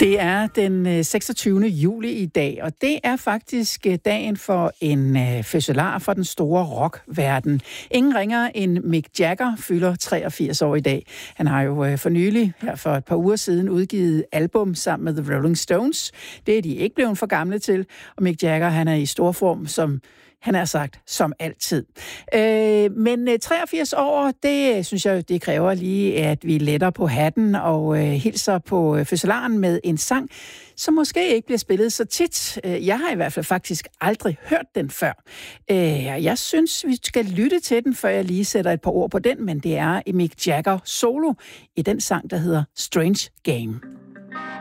Det er den 26. juli i dag, og det er faktisk dagen for en fødselar for den store rockverden. Ingen ringere end Mick Jagger fylder 83 år i dag. Han har jo for nylig, her for et par uger siden, udgivet album sammen med The Rolling Stones. Det er de ikke blevet for gamle til, og Mick Jagger, han er i stor form, som han har sagt, som altid. Men 83 år, det synes jeg, det kræver lige, at vi letter på hatten og hilser på fødselaren med en sang, som måske ikke bliver spillet så tit. Jeg har i hvert fald faktisk aldrig hørt den før. Jeg synes, vi skal lytte til den, før jeg lige sætter et par ord på den, men det er Mick Jagger solo i den sang, der hedder Strange Game.